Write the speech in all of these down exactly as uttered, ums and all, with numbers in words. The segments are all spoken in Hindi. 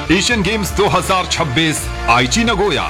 एशियन गेम्स दो हज़ार छब्बीस आईची नगोया।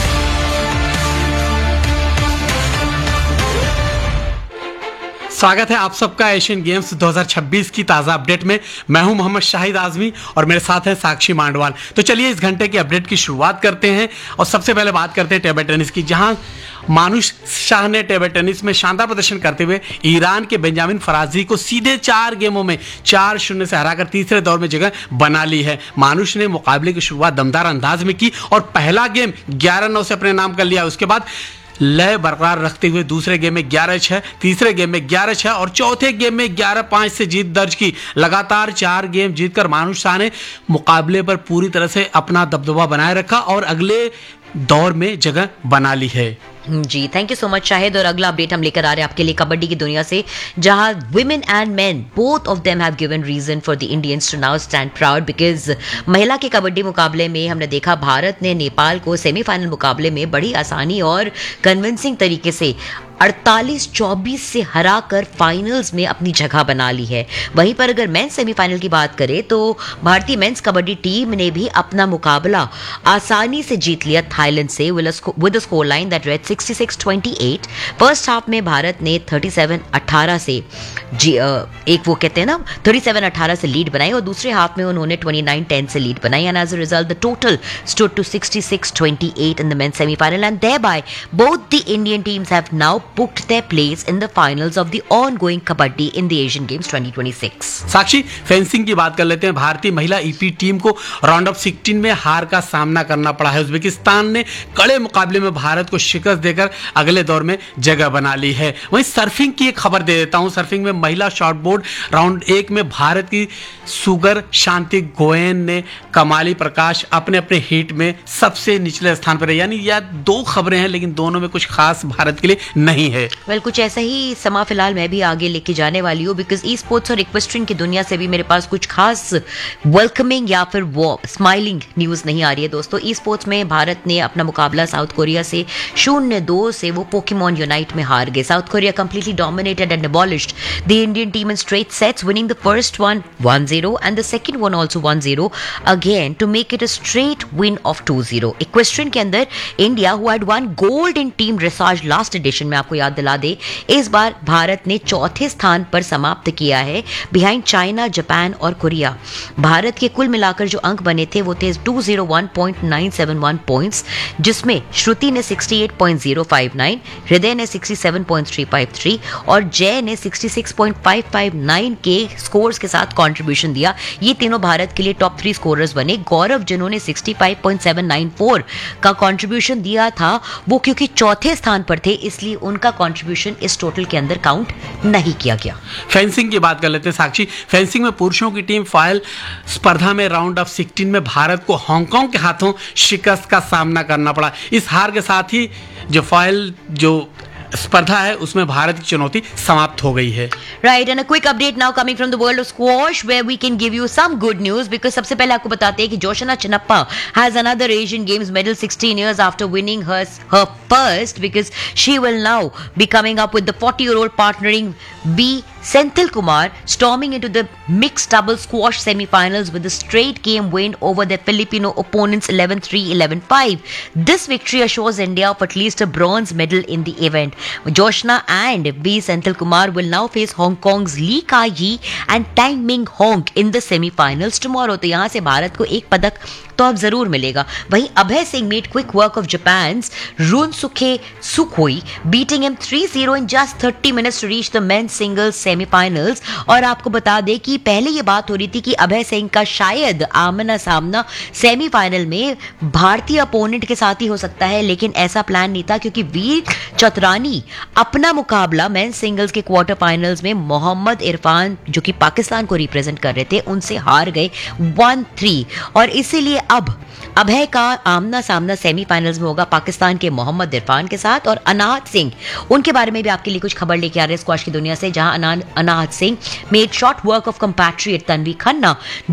स्वागत है आप सबका एशियन गेम्स दो हज़ार छब्बीस की ताज़ा अपडेट में। मैं हूं मोहम्मद शाहिद आजमी और मेरे साथ हैं साक्षी मांडवाल। तो चलिए इस घंटे की अपडेट की शुरुआत करते हैं और सबसे पहले बात करते हैं टेबल टेनिस की, जहां मानुष शाह ने टेबल टेनिस में शानदार प्रदर्शन करते हुए ईरान के बेंजामिन फराजी को सीधे चार गेमों में चार शून्य से हराकर तीसरे दौर में जगह बना ली है। मानुष ने मुकाबले की शुरुआत दमदार अंदाज में की और पहला गेम ग्यारह नौ से अपने नाम कर लिया। उसके बाद लय बरकरार रखते हुए दूसरे गेम में ग्यारह छह, तीसरे गेम में ग्यारह छह और चौथे गेम में ग्यारह पाँच से जीत दर्ज की। लगातार चार गेम जीतकर मानुष शाह ने मुकाबले पर पूरी तरह से अपना दबदबा बनाए रखा और अगले दौर में जगह बना ली है। जी thank you so much Shahid. और अगला अपडेट हम लेकर आ रहे हैं आपके लिए कबड्डी की दुनिया से, जहां women and main both of them have given reason for the Indians to now stand proud, because महिला के कबड्डी मुकाबले में हमने देखा भारत ने नेपाल को सेमीफाइनल मुकाबले में बड़ी आसानी और कन्विंसिंग तरीके से अड़तालीस चौबीस से हराकर फाइनल्स में अपनी जगह बना ली है। वहीं पर अगर मेंस सेमीफाइनल की बात करें तो भारतीय मेंस कबड्डी टीम ने भी अपना मुकाबला आसानी से जीत लिया थाईलैंड से with a score line that red sixty six twenty eight. First half में भारत ने सैंतीस अठारह से जी एक वो कहते हैं ना सैंतीस अठारह से लीड बनाई और दूसरे हाफ में उन्होंने उनतीस दस से लीड बनाई and as a result the total stood to sixty six twenty eight in the mains semifinal and thereby both the Indian teams have now booked their place in the finals of the ongoing kabaddi in the Asian Games twenty twenty-six. Sakshi, fencing की बात कर लेते हैं। भारतीय महिला ईपी टीम को राउंड ऑफ सिक्सटीन में हार का सामना करना पड़ा है। उज्बेकिस्तान ने कड़े मुकाबले में भारत को शिकस्त देकर अगले दौर में जगह बना ली है। वहीं सर्फिंग की एक खबर दे देता हूं। सर्फिंग में महिला शॉर्टबोर्ड राउंड एक में भारत की सुगर शांति गोयन ने कमाली प्रकाश अपने अपने हीट में सबसे निचले स्थान पर है। यानी यह दो खबरें हैं लेकिन दोनों में कुछ खास भारत के लिए नहीं है। वेल well, कुछ ऐसा ही समा फिलहाल मैं भी आगे लेके जाने वाली हूँ, बिकॉज ई स्पोर्ट्स और इक्वेस्ट्रियन की दुनिया से भी मेरे पास कुछ खास वेलकमिंग या फिर वो स्माइलिंग न्यूज नहीं आ रही है दोस्तों। ई स्पोर्ट्स में भारत ने अपना मुकाबला साउथ कोरिया से शून्य दो से वो पोकेमॉन यूनाइट में हार गए। South Korea completely dominated and abolished the Indian team in straight sets, winning the first one one zero and the second one also one zero again to make it a straight win of to zero. Equestrian के अंदर India who had one gold in team dressage last addition में, आपको याद दिला दे, इस बार भारत ने चौथे स्थान पर समाप्त किया है बिहाइंड चाइना, जापान और कोरिया। भारत के कुल मिलाकर जो अंक बने थे वो थे दो सौ वन पॉइंट नौ सात वन पॉइंट्स, जिसमें श्रुति ने अड़सठ पॉइंट ज़ीरो फाइव नाइन, हृदय ने सड़सठ पॉइंट तीन पाँच तीन और जय ने छियासठ पॉइंट पाँच पाँच नौ के स्कोर्स के साथ कंट्रीब्यूशन दिया। ये तीनों भारत के लिए टॉप थ्री स्कोरर्स बने। गौरव जिन्होंने पैंसठ पॉइंट सात नौ चार का कंट्रीब्यूशन दिया था, वो क्योंकि चौथे स्थान पर थे इसलिए उनका कंट्रीब्यूशन इस टोटल के अंदर काउंट नहीं किया गया। फेंसिंग की बात कर लेते हैं साक्षी। फेंसिंग में पुरुषों की टीम फाइनल स्पर्धा में राउंड ऑफ सिक्सटीन में भारत को हांगकांग के हाथों शिकस्त का सामना करना पड़ा। इस हार के साथ ही जो फाइनल जो स्पर्धा है उसमें भारत की चुनौती समाप्त हो गई है। Right and a quick update now coming from the world of squash where we can give you some good news, because सबसे पहले आपको बताते हैं कि Joshna Chinappa has another Asian games medal sixteen years after winning her her first, because she will now be coming up with the forty year old partnering B Senthil Kumar storming into the mixed double squash semi-finals with a straight game win over their Filipino opponents eleven three, eleven five. This victory assures India of at least a bronze medal in the event. Joshna and B. Senthil Kumar will now face Hong Kong's Lee Kai-yi and Tang Ming Hong in the semi-finals tomorrow. तो यहाँ से भारत को एक पदक तो अब जरूर मिलेगा। वहीं Abhay Singh made quick work of Japan's रुनसुके Sukhoi, beating him three zero in just thirty minutes to reach the men's singles semi-finals। और आपको बता दें कि पहले ये बात हो रही थी कि अभय सिंह का शायद आमना सामना सेमीफाइनल में भारतीय अपोनेंट के साथ ही हो सकता है, लेकिन ऐसा प्लान नहीं था क्योंकि वीर चतुरानी अपना मुकाबला मेंस सिंगल्स के क्वार्टर फाइनल्स में मोहम्मद इरफान जो कि पाकिस्तान को रिप्रेजेंट कर रहे थे उनसे हार गए वन थ्री और इसीलिए अब अभय का आमना सामना सेमीफाइनल्स में होगा पाकिस्तान के मोहम्मद इरफान के साथ। और अनाहत सिंह, उनके बारे में भी आपके लिए कुछ खबर लेके आ रहे हैं स्क्वॉश की दुनिया से, जहां अनाहत Singh made short work of कंपैट्रिएट Tanvi Khanna